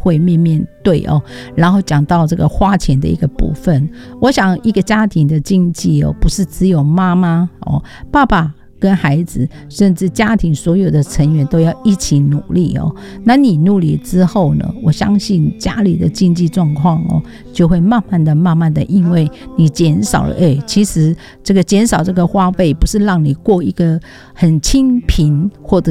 会面对哦。然后讲到这个花钱的一个部分，我想一个家庭的经济哦，不是只有妈妈哦，爸爸跟孩子，甚至家庭所有的成员都要一起努力哦。那你努力之后呢，我相信家里的经济状况哦，就会慢慢的，因为你减少了，其实这个减少这个花费，不是让你过一个很清贫或者